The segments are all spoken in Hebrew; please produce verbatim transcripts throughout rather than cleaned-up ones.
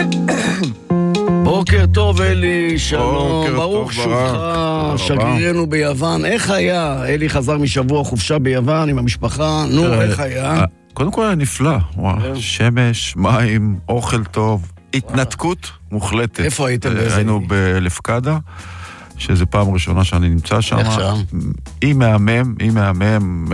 בוקר טוב אלי, שלום, ברוך שובך, שגרירנו ביוון. איך היה? אלי חזר משבוע חופשה ביוון עם המשפחה, נו, איך היה? קודם כל היה נפלא, שמש, מים, אוכל טוב, התנתקות מוחלטת. איפה הייתם באיזה? היינו בלפקדה, שזו פעם ראשונה שאני נמצא שם. איך שם? אי מהמם, אי מהמם,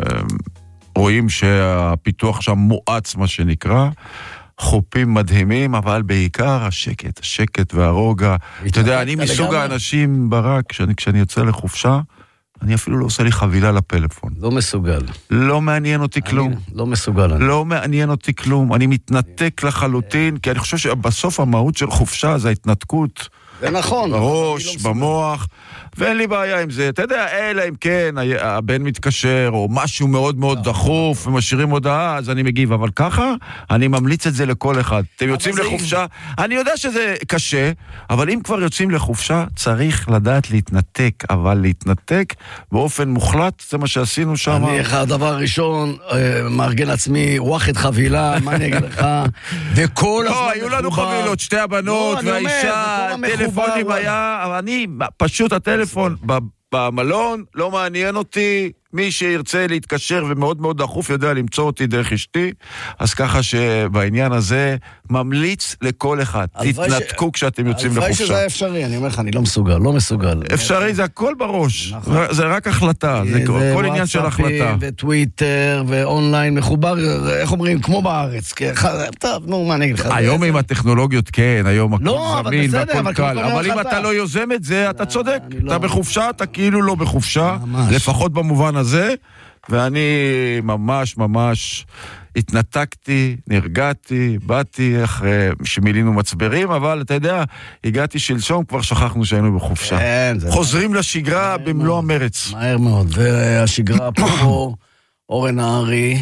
רואים שהפיתוח שם מואץ מה שנקרא, חופים מדהימים, אבל בעיקר השקט, השקט והרוגע. אתה יודע, אני מסוג האנשים ברק, כשאני יוצא לחופשה, אני אפילו לא עושה לי חבילה לפלאפון. לא מסוגל. לא מעניין אותי כלום. לא מסוגל. לא מעניין אותי כלום. אני מתנתק לחלוטין, כי אני חושב שבסוף המהות של חופשה זה ההתנתקות. זה נכון. בראש, במוח, ואין לי בעיה עם זה. אתה יודע, אלא אם כן, הבן מתקשר, או משהו מאוד מאוד דחוף, ומשאירים הודעה, אז אני מגיב. אבל ככה, אני ממליץ את זה לכל אחד. אתם יוצאים לחופשה, אני יודע שזה קשה, אבל אם כבר יוצאים לחופשה, צריך לדעת להתנתק, אבל להתנתק באופן מוחלט, זה מה שעשינו שם. אני, הדבר הראשון, מארגן עצמי, וואחד חבילה, מה אני אגיד לך? וכל הזמן... לא, היו לנו חבילות, שתי הבנות והאישה, טלפונים היה, אבל אני, פשוט הטלפון במלון, לא מעניין אותי, מי שירצה להתקשר ומאוד מאוד דחוף יודע למצוא אותי דרך אשתי, אז ככה שבעניין הזה ממליץ לכל אחד, תתנתקו כשאתם יוצאים לחופשה. הלוואי שזה אפשרי, אני אומר לך, אני לא מסוגל, לא מסוגל. אפשרי, זה הכל בראש, זה רק החלטה, זה כל עניין של החלטה. וטוויטר ואונליין מחובר, איך אומרים, כמו בארץ, טוב, נו, מה נגיד לך? היום עם הטכנולוגיות כן, היום הכל זמין והכל קל, אבל אם אתה לא יוזם את זה, אתה צודק, אתה בחופשה, אתה כאילו לא בחופשה, לפחות במובן הזה, ואני ממש ממש התנתקתי, נרגעתי, באתי אחרי שמילינו מצברים, אבל אתה יודע, הגעתי שלשום, כבר שכחנו שהיינו בחופשה. חוזרים לשגרה במלוא המרץ. מהר מאוד, והשגרה פה, אורן נהרי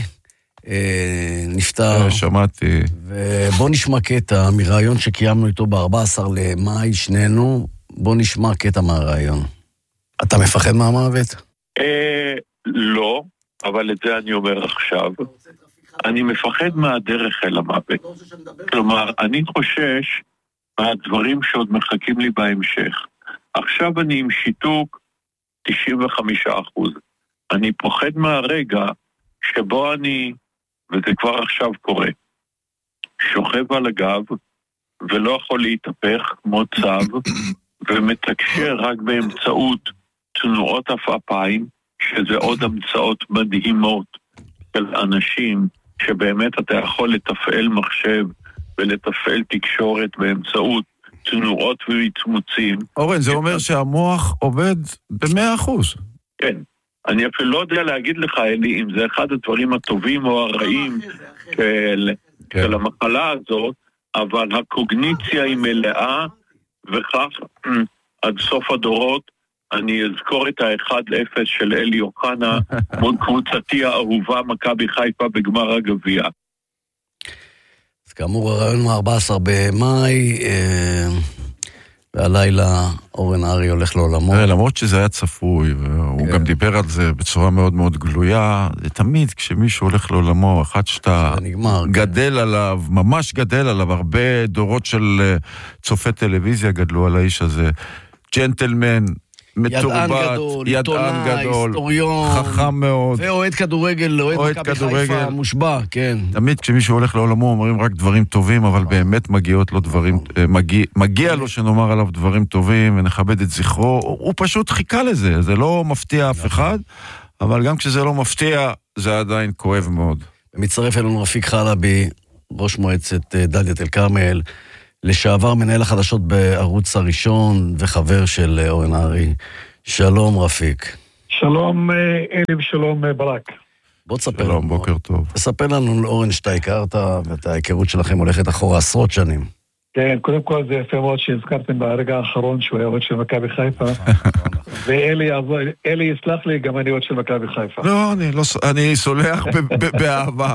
נפטר. שמעתי. ובוא נשמע קטע מרעיון שקיימנו איתו ב-ארבעה עשר למאי, שנינו, בוא נשמע קטע מהרעיון. אתה מפחד מהמוות? לא, אבל את זה אני אומר עכשיו. אני מפחד מהדרך אל המוות. כלומר, אני חושש מהדברים שעוד מחכים לי בהמשך. עכשיו אני עם שיתוק תשעים וחמישה אחוז. אני פוחד מהרגע שבו אני, וזה כבר עכשיו קורה, שוכב על הגב ולא יכול להתהפך כמו צב, ומתקשר רק באמצעות תנועות אפיים, שזה עוד המצאות מדהימות של אנשים שבאמת אתה יכול לתפעל מחשב ולתפעל תקשורת באמצעות תנועות והתמוצים. אורן, זה אומר שהמוח עובד ב-מאה אחוז. כן. אני אפילו לא יודע להגיד לך, אלי, אם זה אחד הדברים הטובים או הרעים של, כן. של המחלה הזאת, אבל הקוגניציה היא מלאה, וכך עד סוף הדורות אני אזכור את ה-אחד אפס של אלי אוחנה מול קבוצתי האהובה מכבי חיפה בגמר הגביע. אז כאמור, הרעיון מה-ארבעה עשר במאי, והלילה אורן נהרי הולך לעולמו. למרות שזה היה צפוי, והוא גם דיבר על זה בצורה מאוד מאוד גלויה, זה תמיד כשמישהו הולך לעולמו, אחד שאתה גדל עליו, ממש גדל עליו, הרבה דורות של צופי טלוויזיה גדלו על האיש הזה, ג'נטלמן, ידען גדול, עיתונאי, היסטוריון, חכם מאוד, ואוהד כדורגל, אוהד מכבי חיפה, מושבע, כן. תמיד כשמישהו הולך לעולמו אומרים רק דברים טובים, אבל באמת מגיעות לו דברים, מגיע לו שנאמר עליו דברים טובים ונכבד את זכרו. הוא פשוט חיכה לזה, זה לא מפתיע אף אחד, אבל גם כשזה לא מפתיע, זה עדיין כואב מאוד. מצטרף אלינו רפיק חלבי, ראש מועצת דאלית אל כרמל, לשעבר מנהל החדשות בערוץ הראשון וחבר של אורן נהרי. שלום רפיק. שלום אלי ושלום ברק. בוא תספר שלום, לנו. בוקר טוב. תספר לנו אורן שאתה הכרת, ואת ההיכרות שלכם הולכת אחורה עשרות שנים. כן, קודם כל זה יפה מאוד שהזכרתם ברגע האחרון שהוא היה אוהד של מכבי חיפה. ואלי יסלח לי, גם אני אוהד של מכבי חיפה. לא, אני סולח באהבה.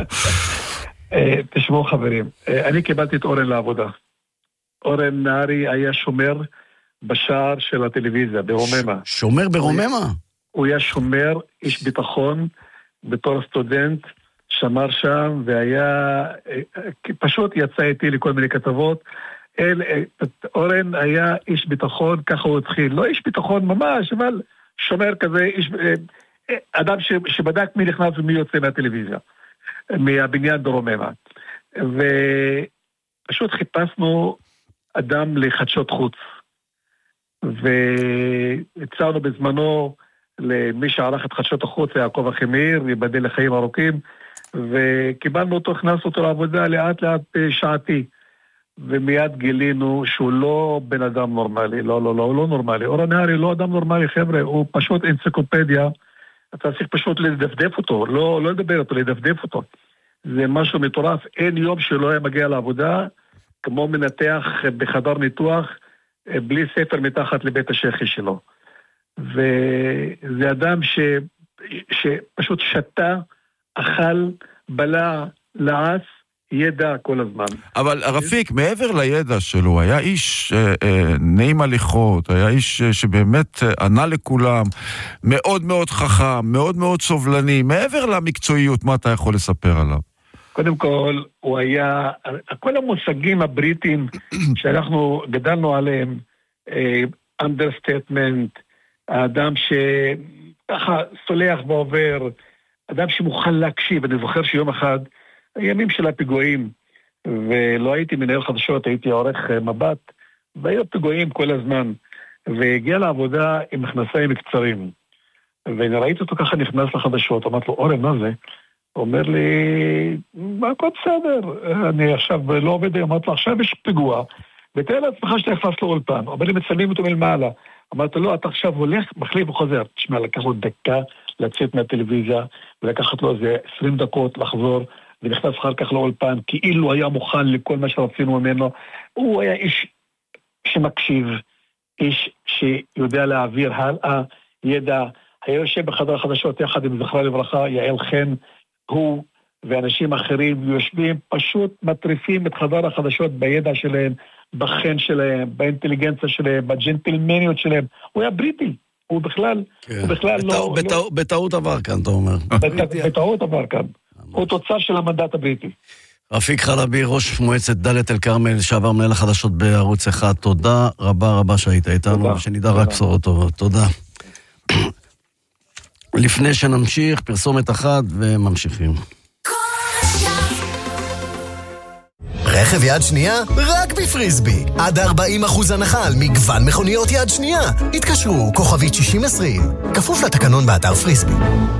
תשמעו חברים, אני קיבלתי את אורן לעבודה. אורן נהרי היה שומר בשער של הטלוויזיה, ברוממה. שומר ברוממה? הוא היה שומר, איש ביטחון, בתור סטודנט, שמר שם, והיה, פשוט יצא איתי לכל מיני כתבות. אל, אורן היה איש ביטחון, ככה הוא התחיל. לא איש ביטחון ממש, אבל שומר כזה, איש, אדם ש, שבדק מי נכנס ומי יוצא מהטלוויזיה, מהבניין ברוממה. ופשוט חיפשנו אדם לחדשות חוץ. והצענו בזמנו למי שערך את חדשות החוץ, יעקב אחימאיר, ייבדל לחיים ארוכים, וקיבלנו אותו, הכנסנו אותו לעבודה לאט לאט שעתי. ומיד גילינו שהוא לא בן אדם נורמלי, לא, לא, לא, הוא לא נורמלי. אורן נהרי לא אדם נורמלי, חבר'ה, הוא פשוט אנציקלופדיה, אתה צריך פשוט לדפדף אותו, לא, לא לדבר אותו, לדפדף אותו. זה משהו מטורף, אין יום שלא היה מגיע לעבודה, כמו מנתח בחדר ניתוח, בלי ספר מתחת לבית השכי שלו. וזה אדם ש, שפשוט שתה, אכל, בלע, לעס, ידע כל הזמן. אבל רפיק, מעבר לידע שלו, היה איש אה, אה, נעים הליכות, היה איש אה, שבאמת אה, ענה לכולם, מאוד מאוד חכם, מאוד מאוד סובלני, מעבר למקצועיות, מה אתה יכול לספר עליו? קודם כל, הוא היה, כל המושגים הבריטים שאנחנו גדלנו עליהם, אה, understatement, האדם שככה סולח ועובר, אדם שמוכן להקשיב. אני זוכר שיום אחד, הימים של הפיגועים, ולא הייתי מנהל חדשות, הייתי עורך מבט, והיו פיגועים כל הזמן, והגיע לעבודה עם מכנסיים קצרים, ואני ראיתי אותו ככה נכנס לחדשות, אמרתי לו, אורן, מה זה? הוא אומר לי, מה הכל בסדר, אני עכשיו לא עובד, אמרתי לו, עכשיו יש פיגוע, ותראה לעצמך שאתה נכנס לאולפן, אומר לי, מצלמים אותו מלמעלה, אמרתי לו, אתה עכשיו הולך, מחליף וחוזר, תשמע, לקח לו דקה לצאת מהטלוויזיה, ולקחת לו איזה עשרים דקות לחזור, ונכנס אחר כך לאולפן, כאילו היה מוכן לכל מה שרצינו ממנו. הוא היה איש שמקשיב, איש שיודע להעביר הלאה, ידע. היה יושב בחדר החדשות יחד עם זכרה לברכה, יעל חן, הוא ואנשים אחרים יושבים, פשוט מטריפים את חדר החדשות בידע שלהם, בחן שלהם, באינטליגנציה שלהם, בג'נטלמניות שלהם. הוא היה בריטי. הוא בכלל, הוא בכלל לא... בטעות עבר כאן, אתה אומר. בטעות עבר כאן. הוא תוצר של המנדט הבריטי. רפיק חלבי, ראש מועצת דאלית אל כרמל, שעבר מנהל החדשות בערוץ אחד, תודה רבה רבה שהיית איתנו, ושנדע רק בשורות טובות. תודה. לפני שנמשיך, פרסומת אחת וממשיכים. רכב יד שנייה? רק בפריסבי. עד ארבעים אחוז הנחה על מגוון מכוניות יד שנייה. התקשרו, כוכבית שישים עשרים. כפוף לתקנון באתר פריסבי.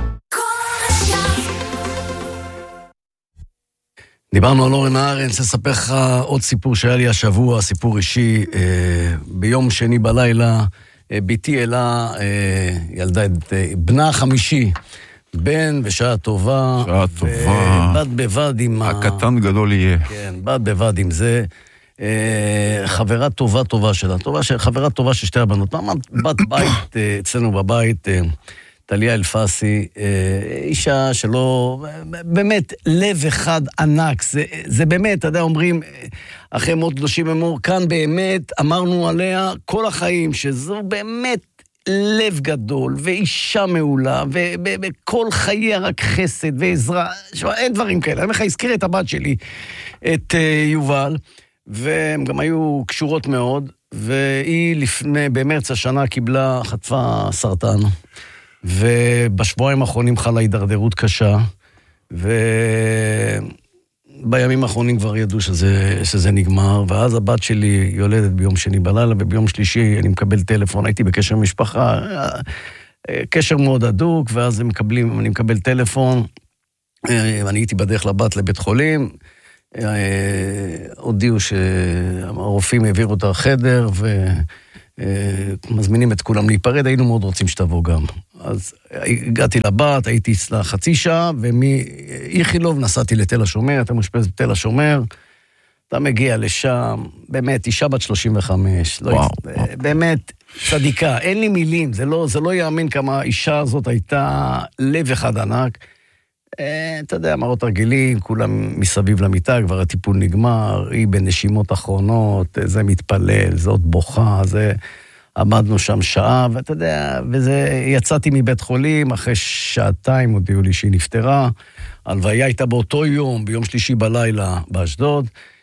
דיברנו על אורן נהרי, אני רוצה לספר לך עוד סיפור שהיה לי השבוע, סיפור אישי. אה, ביום שני בלילה, אה, ביתי אלה, אה, ילדה את אה, בנה החמישי, בן בשעה טובה. שעה טובה. בד בבד עם... הקטן גדול יהיה. כן, בד בבד עם זה. אה, חברה טובה טובה שלה, טובה, חברה טובה של שתי הבנות. בת בית אה, אצלנו בבית... אה, טליה אלפסי, אישה שלא, באמת, לב אחד ענק, זה, זה באמת, אתה יודע, אומרים, אחרי מות קדושים אמור, כאן באמת אמרנו עליה כל החיים, שזו באמת לב גדול, ואישה מעולה, וכל חייה רק חסד ועזרה, שמה, אין דברים כאלה, אני לך הזכיר את הבת שלי, את יובל, והם גם היו קשורות מאוד, והיא לפני, במרץ השנה קיבלה, חטפה סרטן, ובשבועיים האחרונים חלה הידרדרות קשה, ובימים האחרונים כבר ידעו שזה, שזה נגמר, ואז הבת שלי יולדת ביום שני בלילה, וביום שלישי אני מקבל טלפון, הייתי בקשר עם משפחה, קשר מאוד הדוק, ואז הם מקבלים, אני מקבל טלפון, ואני הייתי בדרך לבת לבית חולים, הודיעו שהרופאים העבירו את החדר, ו... מזמינים את כולם להיפרד, היינו מאוד רוצים שתבוא גם. אז הגעתי לבת, הייתי אצלה חצי שעה, ומאיכילוב נסעתי לתל השומר, אתה מאושפז בתל השומר, אתה מגיע לשם, באמת, אישה בת שלושים וחמש, לא וואו, וואו. באמת צדיקה, אין לי מילים, זה לא, זה לא יאמין כמה האישה הזאת הייתה לב אחד ענק, אתה יודע, מראות הרגילים, כולם מסביב למיטה, כבר הטיפול נגמר, היא בנשימות אחרונות, זה מתפלל, זה עוד בוכה, זה... עמדנו שם שעה, ואתה יודע, וזה... יצאתי מבית חולים, אחרי שעתיים הודיעו לי שהיא נפטרה, הלוויה הייתה באותו יום, ביום שלישי בלילה באשדוד.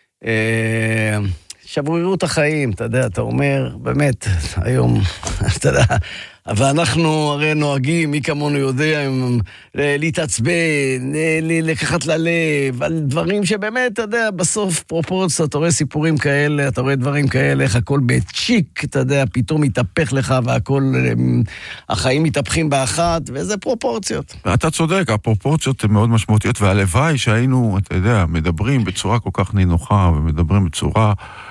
שברירו את החיים, אתה יודע, אתה אומר, באמת, היום, אתה יודע, ואנחנו הרי נוהגים, מי כמונו יודע, להתעצבן, לקחת ללב, על דברים שבאמת, אתה יודע, בסוף פרופורציה, אתה רואה סיפורים כאלה, אתה רואה דברים כאלה, איך הכל בצ'יק, אתה יודע, פתאום מתהפך לך, והכל, החיים מתהפכים באחת, וזה פרופורציות. אתה צודק, הפרופורציות הן מאוד משמעותיות, והלוואי שהיינו, אתה יודע, מדברים בצורה כל כך נינוחה, ומדברים בצורה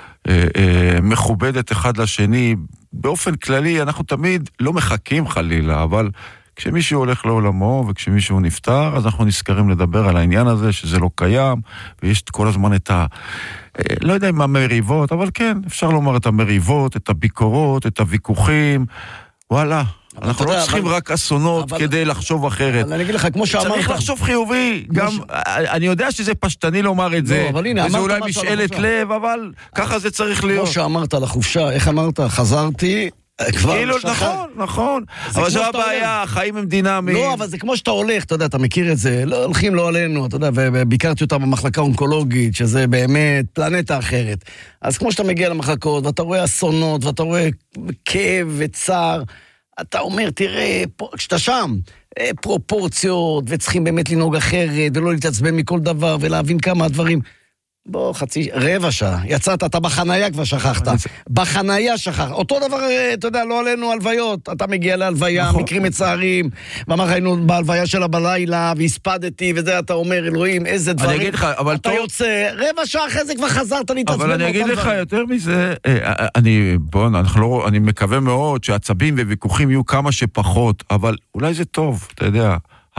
מכובדת אחד לשני, באופן כללי אנחנו תמיד לא מחכים חלילה, אבל כשמישהו הולך לעולמו וכשמישהו נפטר, אז אנחנו נזכרים לדבר על העניין הזה, שזה לא קיים, ויש כל הזמן את ה... לא יודע אם המריבות, אבל כן, אפשר לומר את המריבות, את הביקורות, את הוויכוחים, וואלה. אנחנו לא צריכים רק אסונות כדי לחשוב אחרת. אני אגיד לך, כמו שאמרת... צריך לחשוב חיובי, גם... אני יודע שזה פשטני לומר את זה, וזה אולי משאלת לב, אבל ככה זה צריך להיות. כמו שאמרת על החופשה, איך אמרת? חזרתי... כאילו, נכון, נכון. אבל זו הבעיה, החיים הם דינמיים. לא, אבל זה כמו שאתה הולך, אתה יודע, אתה מכיר את זה, לא הולכים לא עלינו, אתה יודע, וביקרתי אותה במחלקה אונקולוגית, שזה באמת פלנטה אחרת. אז כמו שאתה מגיע למחלקות, ואתה רואה אסונות, ואתה רואה כאב וצער, אתה אומר, תראה, כשאתה שם, פרופורציות, וצריכים באמת לנהוג אחרת, ולא להתעצבן מכל דבר, ולהבין כמה הדברים. בוא, חצי, רבע שעה, יצאת, אתה בחנייה כבר שכחת, בחנייה שכחת, אותו דבר, אתה יודע, לא עלינו הלוויות, אתה מגיע להלוויה, מקרים מצערים, ואמר, היינו בהלוויה שלה בלילה, והספדתי, וזה אתה אומר, אלוהים, איזה דברים, אתה יוצא, רבע שעה אחרי זה כבר חזרת להתעצבן. אבל אני אגיד לך יותר מזה, אני, בוא, אני מקווה מאוד שהעצבים וויכוחים יהיו כמה שפחות, אבל אולי זה טוב, אתה יודע,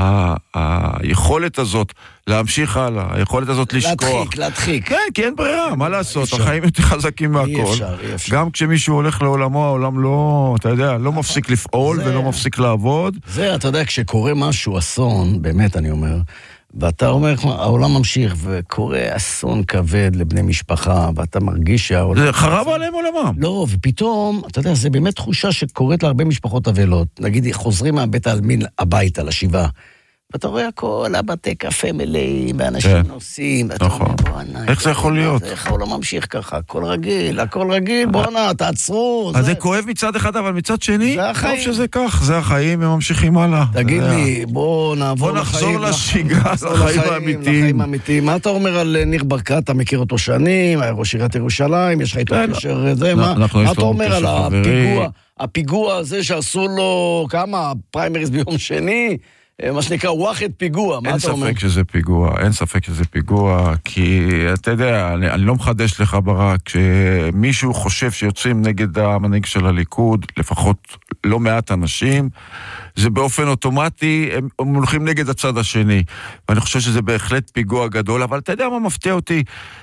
היכולת הזאת להמשיך הלאה, היכולת הזאת לשכוח. להדחיק, להדחיק. כן, כי אין ברירה, מה לעשות? החיים יותר חזקים מהכל. אי אפשר, אי אפשר. גם כשמישהו הולך לעולמו, העולם לא, אתה יודע, לא מפסיק לפעול ולא מפסיק לעבוד. זה, אתה יודע, כשקורה משהו, אסון, באמת אני אומר, ואתה אומר, העולם ממשיך, וקורה אסון כבד לבני משפחה, ואתה מרגיש שהעולם... זה חרב עליהם עולמם. לא, ופתאום, אתה יודע, זה באמת תחושה שקורית להרבה משפחות אבלות. נגיד, חוזרים מהבית העלמין הביתה, לשבעה. ואתה רואה הכל, הבתי קפה מלאים, ואנשים נוסעים, ואתה אומר, בואנה... איך זה יכול להיות? איך העולם ממשיך ככה, הכל רגיל, הכל רגיל, בואנה, תעצרו. אז זה כואב מצד אחד, אבל מצד שני, טוב שזה כך, זה החיים, הם ממשיכים הלאה. תגיד לי, בוא נעבור לחיים... בוא נחזור לשגרה, לחיים האמיתיים. מה אתה אומר על ניר ברקת? אתה מכיר אותו שנים, היה ראש עיריית ירושלים, יש לך איתו קשר, זה, מה אתה אומר על הפיגוע? הפיגוע הזה שעשו לו כמה פריימריז ביום שני, מה שנקרא וואחד פיגוע, מה אתה אומר? אין ספק שזה פיגוע, אין ספק שזה פיגוע, כי אתה יודע, אני, אני לא מחדש לך ברק, כשמישהו חושב שיוצאים נגד המנהיג של הליכוד, לפחות לא מעט אנשים, זה באופן אוטומטי, הם, הם הולכים נגד הצד השני, ואני חושב שזה בהחלט פיגוע גדול, אבל אתה יודע מה מפתיע אותי?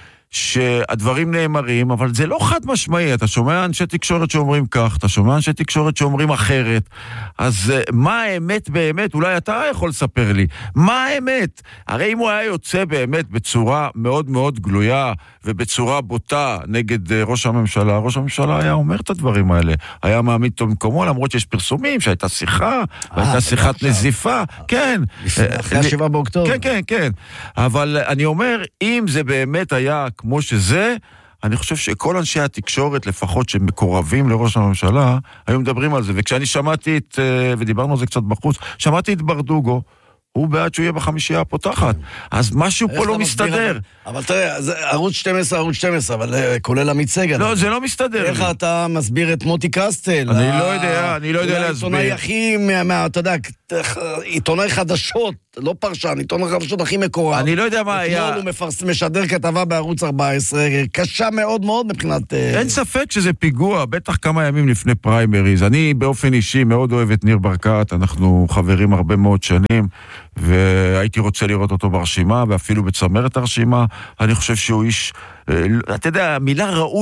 שהדברים נאמרים, אבל זה לא חד משמעי, אתה שומע אנשי תקשורת שאומרים כך, אתה שומע אנשי תקשורת שאומרים אחרת, אז מה האמת באמת? אולי אתה יכול לספר לי, מה האמת? הרי אם הוא היה יוצא באמת בצורה מאוד מאוד גלויה, ובצורה בוטה נגד ראש הממשלה, ראש הממשלה היה אומר את הדברים האלה, היה מעמיד אותו במקומו, למרות שיש פרסומים, שהייתה שיחה, והייתה שיחת נזיפה, כן. אחרי השבעה באוקטובר. כן, כן, כן. אבל אני אומר, אם זה באמת היה כמו שזה, אני חושב שכל אנשי התקשורת, לפחות שמקורבים לראש הממשלה, היו מדברים על זה. וכשאני שמעתי את, ודיברנו על זה קצת בחוץ, שמעתי את ברדוגו, הוא בעד שהוא יהיה בחמישייה הפותחת. אז משהו פה לא מסתדר. אבל תראה, ערוץ שתים עשרה, ערוץ שתים עשרה, אבל כולל עמית סגל. לא, זה לא מסתדר. איך אתה מסביר את מוטי קסטל? אני לא יודע, אני לא יודע להסביר. עיתונאי הכי, אתה יודע, עיתונאי חדשות, לא פרשן, עיתונאי חדשות הכי מקורב. אני לא יודע מה היה. אתמול הוא משדר כתבה בערוץ ארבע עשרה, קשה מאוד מאוד מבחינת... אין ספק שזה פיגוע, בטח כמה ימים לפני פריימריז. אני באופן אישי מאוד אוהב את ניר ברקת, אנחנו חברים הרבה מאוד שנים, והייתי רוצה לראות אותו ברשימה, ואפילו בצמרת הרשימה. אני חושב שהוא איש, אתה יודע, המילה ראוי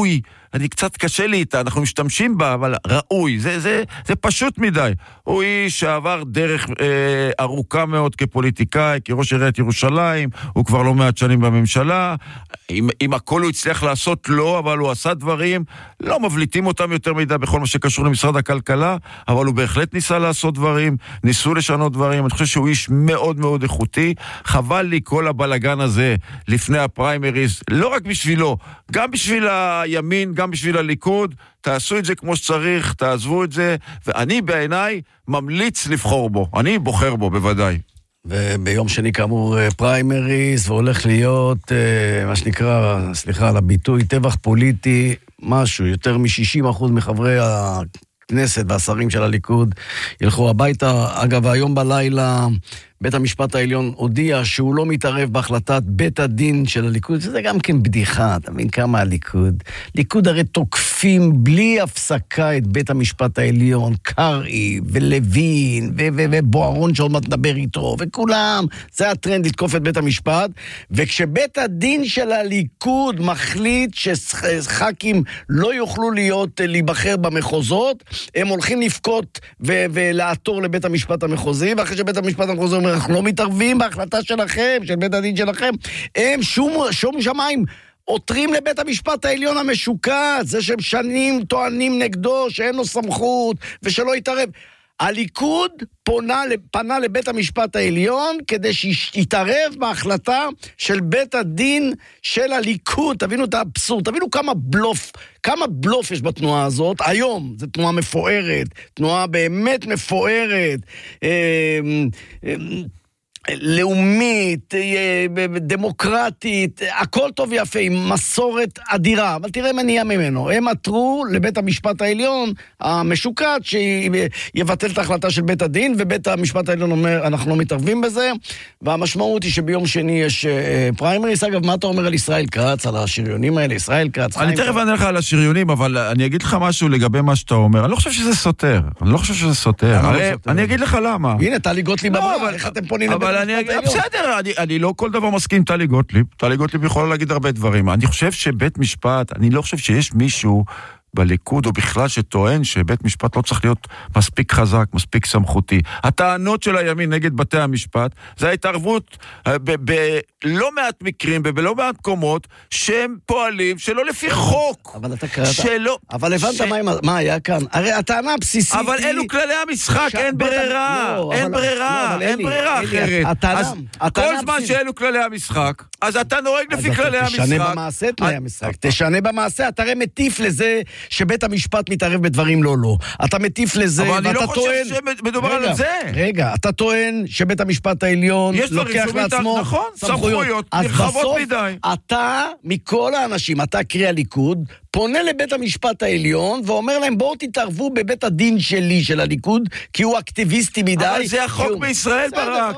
אני קצת קשה לי איתה, אנחנו משתמשים בה, אבל ראוי, זה, זה, זה פשוט מדי. הוא איש שעבר דרך אה, ארוכה מאוד כפוליטיקאי, כראש עיריית ירושלים, הוא כבר לא מעט שנים בממשלה, אם, אם הכל הוא הצליח לעשות לא, אבל הוא עשה דברים, לא מבליטים אותם יותר מדי בכל מה שקשור למשרד הכלכלה, אבל הוא בהחלט ניסה לעשות דברים, ניסו לשנות דברים, אני חושב שהוא איש מאוד מאוד איכותי, חבל לי כל הבלגן הזה לפני הפריימריז, לא רק בשבילו, גם בשביל הימין, גם בשביל הליכוד, תעשו את זה כמו שצריך, תעזבו את זה, ואני בעיניי ממליץ לבחור בו, אני בוחר בו בוודאי. וביום שני כאמור פריימריז, והולך להיות, מה שנקרא, סליחה על הביטוי, טבח פוליטי, משהו, יותר מ-שישים אחוז מחברי הכנסת והשרים של הליכוד ילכו הביתה. אגב, היום בלילה בית המשפט העליון הודיע שהוא לא מתערב בהחלטת בית הדין של הליכוד, שזה גם כן בדיחה, אתה מבין כמה הליכוד? ליכוד הרי תוקפים בלי הפסקה את בית המשפט העליון, קרעי ולוין ובוערון שעוד מעט נדבר איתו, וכולם, זה הטרנד לתקוף את בית המשפט, וכשבית הדין של הליכוד מחליט שח"כים לא יוכלו להיות, להיבחר במחוזות, הם הולכים לפקוט ולעתור לבית המשפט המחוזי, ואחרי שבית המשפט המחוזי אומר, אנחנו לא מתערבים בהחלטה שלכם, של בית הדין שלכם, הם שום, שום שמיים עותרים לבית המשפט העליון המשוקץ, זה שהם שנים טוענים נגדו שאין לו סמכות ושלא יתערב. הליכוד פונה, פנה לבית המשפט העליון כדי שיתערב בהחלטה של בית הדין של הליכוד. תבינו את האבסורד, תבינו כמה בלוף, כמה בלוף יש בתנועה הזאת. היום זו תנועה מפוארת, תנועה באמת מפוארת, אה, אה, לאומית, דמוקרטית, הכל טוב ויפה, עם מסורת אדירה, אבל תראה מה נהיה ממנו. הם עתרו לבית המשפט העליון המשוקץ שיבטל את ההחלטה של בית הדין, ובית המשפט העליון אומר, אנחנו לא מתערבים בזה, והמשמעות היא שביום שני יש פריימריס. אגב, מה אתה אומר על ישראל כץ, על השריונים האלה, ישראל כץ? אני תכף אענה לך על השריונים, אבל אני אגיד לך משהו לגבי מה שאתה אומר. אני לא חושב שזה סותר, אני לא חושב שזה סותר. אני אגיד לך למה. הנה, טלי גוטליב אמרה, איך אתם פונים לבית אבל אני, בסדר, אני, אני לא כל דבר מסכים טלי גוטליב. טלי גוטליב יכולה להגיד הרבה דברים. אני חושב שבית משפט, אני לא חושב שיש מישהו בליכוד או בכלל שטוען שבית משפט לא צריך להיות מספיק חזק, מספיק סמכותי. הטענות של הימין נגד בתי המשפט, זה ההתערבות בלא מעט מקרים, בלא מעט מקומות, שהם פועלים שלא לפי חוק. אבל אתה קראת, שלא, אבל הבנת ש... מה, מה היה כאן? הרי הטענה הבסיסית אבל היא... אלו כללי המשחק, ש... אין ברירה, לא, אין אבל... ברירה, לא, אין אלי, ברירה אלי, אחרת. הטענה, אז הטענה כל זמן הבסיס... שאלו כללי המשחק, אז אתה נוהג לפי כללי המשחק. תשנה במעשה תנאי המשחק, תשנה במעשה, אתה הרי מטיף לזה שבית המשפט מתערב בדברים לא לא. אתה מטיף לזה, אבל אני לא חושב שמדובר על זה. רגע, אתה טוען שבית המשפט העליון לוקח לעצמו נכון, סמכויות נרחבות מדי. אתה, מכל האנשים, אתה קריא הליכוד, פונה לבית המשפט העליון ואומר להם, בואו תתערבו בבית הדין שלי, של הליכוד, כי הוא אקטיביסטי מדי. אבל זה החוק בישראל, ברק.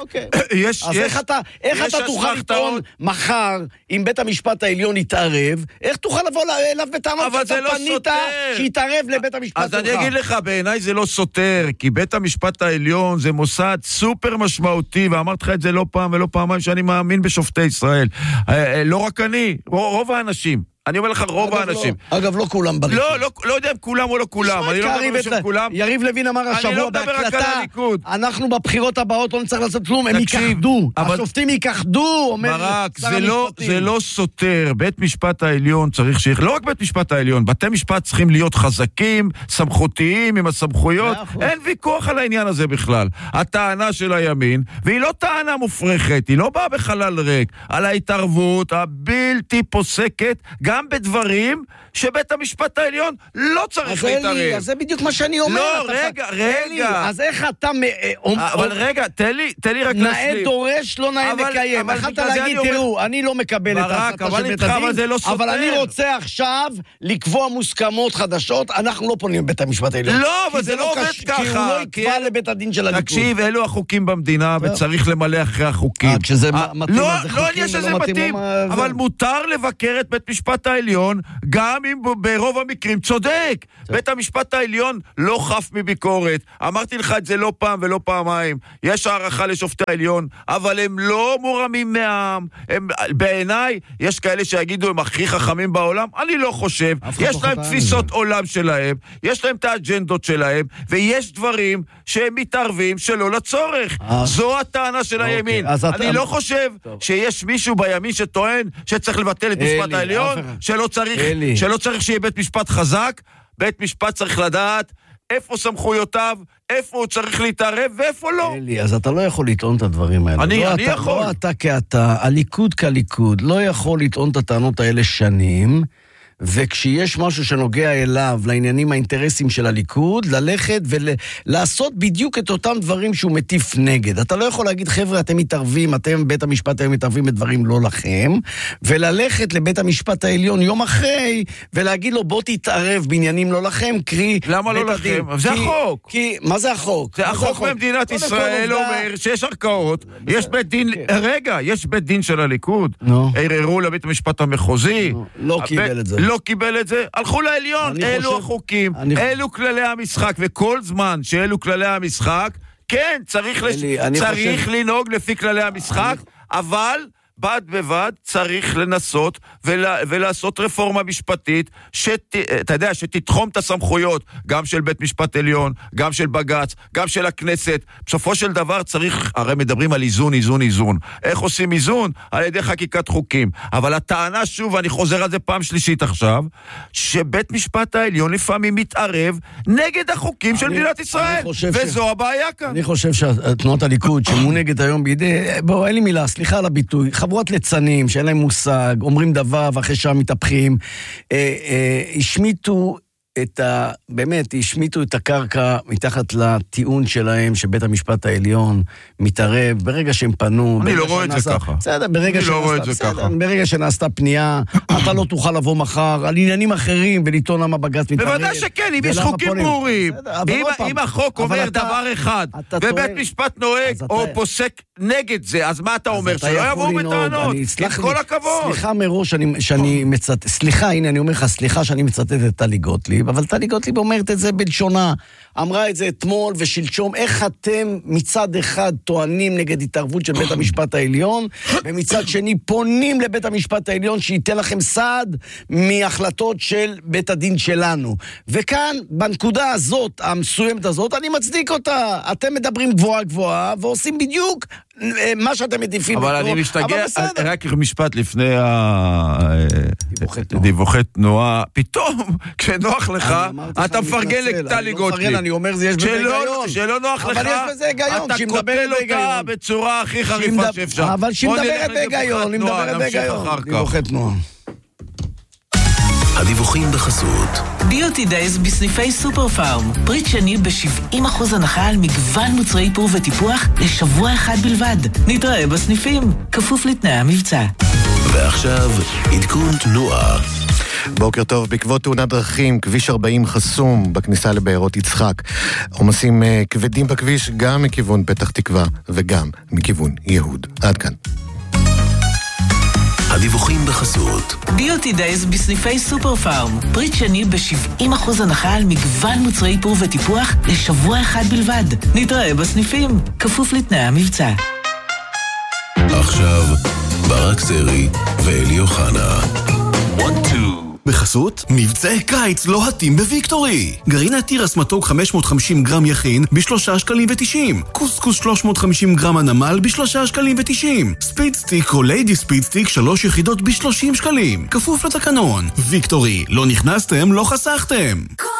אז איך אתה תוכל לטעון מחר, אם בית המשפט העליון יתערב, איך תוכל לבוא אליו בטענות שאתה פנית שיתערב לבית המשפט שלך? אז אני אגיד לך, בעיניי זה לא סותר, כי בית המשפט העליון זה מוסד סופר משמעותי, ואמרתי לך את זה לא פעם ולא פעמיים, שאני מאמין בשופטי ישראל. לא רק אני, רוב האנשים. אני אומר לך, רוב האנשים. אגב, לא כולם בליכוד. לא, לא, לא יודע אם כולם או לא כולם. אני לא מדבר בשם כולם. יריב לוין אמר השבוע בהקלטה, אנחנו בבחירות הבאות לא נצטרך לעשות כלום, הם ייכחדו. השופטים ייכחדו, אומר שר המשפטים. זה לא סותר. בית משפט העליון צריך שיח, לא רק בית משפט העליון, בתי משפט צריכים להיות חזקים, סמכותיים, עם הסמכויות. אין ויכוח על העניין הזה בכלל. הטענה של הימין, והיא לא טענה מופרכת, היא לא באה בחלל ריק, על ההתערבות הבלתי פוסקת, גם בדברים שבית המשפט העליון לא צריך להתערב. אלי, אז זה בדיוק מה שאני אומר. לא, רגע, רגע. אז איך אתה... אבל רגע, תן לי, תן לי רק להשלים. נאה דורש, לא נאה מקיים. יכלת להגיד, תראו, אני לא מקבל את ההחלטה של בית הדין, אבל אני רוצה עכשיו לקבוע מוסכמות חדשות, אנחנו לא פונים לבית המשפט העליון. לא, אבל זה לא עובד ככה. כי הוא לא יקבע לבית הדין של הליכוד. תקשיב, אלו החוקים במדינה, וצריך למלא אחרי החוקים. כשזה מתאים, לא, לא, יש שזה מתאים, אבל מותר לבקר את בית משפט המשפט העליון, גם אם ברוב המקרים צודק. בית המשפט העליון לא חף מביקורת. אמרתי לך את זה לא פעם ולא פעמיים. יש הערכה לשופטי העליון, אבל הם לא מורמים מהעם. הם, בעיניי, יש כאלה שיגידו הם הכי חכמים בעולם. אני לא חושב. יש להם תפיסות עולם שלהם, יש להם את האג'נדות שלהם, ויש דברים שהם מתערבים שלא לצורך. זו הטענה של הימין. אני לא חושב שיש מישהו בימין שטוען שצריך לבטל את משפט העליון, שלא צריך, שלא צריך שיהיה בית משפט חזק. בית משפט צריך לדעת איפה סמכויותיו, איפה הוא צריך להתערב ואיפה לא. אלי, אז אתה לא יכול לטעון את הדברים האלה. אני, לא אני אתה, יכול. לא אתה כאתה, הליכוד כליכוד, לא יכול לטעון את הטענות האלה שנים, וכשיש משהו שנוגע אליו, לעניינים האינטרסים של הליכוד, ללכת ולעשות בדיוק את אותם דברים שהוא מטיף נגד. אתה לא יכול להגיד, חבר'ה, אתם מתערבים, אתם בית המשפט היום מתערבים בדברים לא לכם, וללכת לבית המשפט העליון יום אחרי, ולהגיד לו, בוא תתערב בעניינים לא לכם, קרי... למה לא לכם? זה החוק. כי, מה זה החוק? זה החוק במדינת ישראל אומר שיש ערכאות, יש בית דין, רגע, יש בית דין של הליכוד, ערערו לבית המשפט המחוזי, לא קיבל את זה. לא קיבל את זה, הלכו לעליון, אלו חושב, החוקים, אני... אלו כללי המשחק, וכל זמן שאלו כללי המשחק, כן, צריך, אלי, לש... צריך חושב... לנהוג לפי כללי המשחק, אני... אבל בד בבד צריך לנסות ולה... ולעשות רפורמה משפטית, שת... אתה יודע, שתתחום את הסמכויות, גם של בית משפט עליון, גם של בג"ץ, גם של הכנסת. בסופו של דבר צריך, הרי מדברים על איזון, איזון, איזון. איך עושים איזון? על ידי חקיקת חוקים. אבל הטענה שוב, ואני חוזר על זה פעם שלישית עכשיו, שבית משפט העליון לפעמים מתערב נגד החוקים של מדינת ישראל. וזו ש... הבעיה כאן. אני חושב שתנועות הליכוד שמונגת היום בידי, בואו, אין לי מילה, סליחה על הביטוי, חבורת ליצנים שאין להם מושג, אומרים דבר ואחרי שעה מתהפכים, אה, אה, השמיטו את ה... באמת, השמיטו את הקרקע מתחת לטיעון שלהם שבית המשפט העליון מתערב ברגע שהם פנו. אני לא רואה את זה ככה. בסדר, ברגע שנעשתה, ברגע שנעשתה פנייה, אתה לא תוכל לבוא מחר על עניינים אחרים ולטעון למה בג"ץ מתערב. בוודאי שכן, אם יש חוקים ברורים. אם החוק אומר דבר אחד, ובית משפט נוהג או פוסק נגד זה, אז מה אתה אומר? שלא יבואו בטענות. עם כל הכבוד. סליחה מראש שאני מצטט, סליחה, הנה אני אומר לך, סליחה שאני מצטט את טלי גוטליב, אבל טלי גוטליב אומרת את זה בלשונה, אמרה את זה אתמול ושלשום, איך אתם מצד אחד טוענים נגד התערבות של בית המשפט העליון, ומצד שני פונים לבית המשפט העליון שייתן לכם סעד מהחלטות של בית הדין שלנו. וכאן, בנקודה הזאת, המסוימת הזאת, אני מצדיק אותה. אתם מדברים גבוהה גבוהה, ועושים בדיוק מה שאתם מטיפים. אבל אני משתגע, רק משפט לפני דיווחי תנועה, פתאום, כשנוח לך, אתה מפרגן לטלי גוטליב. אני אומר, יש בזה היגיון. שלא נוח לך, אתה קוטל אותה בצורה הכי חריפה שאפשר. אבל שהיא מדברת בהיגיון, היא מדברת בהיגיון. דיווחי תנועה. הדיווחים בחסות ביוטי דייז בסניפי סופר פארם, פריט שני ב-שבעים אחוז הנחה על מגוון מוצרי איפור וטיפוח לשבוע אחד בלבד. נתראה בסניפים, כפוף לתנאי המבצע. ועכשיו עדכון תנועה. בוקר טוב, בעקבות תאונת דרכים, כביש ארבעים חסום בכניסה לבארות יצחק. עומסים כבדים בכביש גם מכיוון פתח תקווה וגם מכיוון יהוד. עד כאן. הדיווחים בחסות ביוטי דייז בסניפי סופר פארם, פריט שני ב-שבעים אחוז הנחה על מגוון מוצרי איפור וטיפוח לשבוע אחד בלבד. נתראה בסניפים, כפוף לתנאי המבצע. עכשיו ברק סרי ואלי אוחנה. בחסות מבצעי קיץ לוהטים בוויקטורי. גרעין התירס מתוק חמש מאות וחמישים גרם יכין בשלושה שקלים ותשעים. קוסקוס שלוש מאות וחמישים גרם הנמל בשלושה שקלים ותשעים. ספיד סטיק או ליידי ספיד סטיק שלוש יחידות בשלושים שקלים. כפוף לתקנון. ויקטורי, לא נכנסתם, לא חסכתם.